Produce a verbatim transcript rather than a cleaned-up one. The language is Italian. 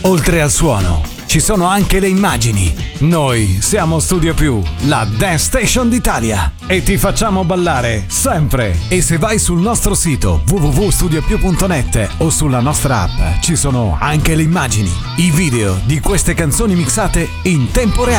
Oltre al suono, ci sono anche le immagini. Noi siamo Studio Più, la Dance Station d'Italia. E ti facciamo ballare sempre. E se vai sul nostro sito w w w punto studio più punto net o sulla nostra app, ci sono anche le immagini, i video di queste canzoni mixate in tempo reale.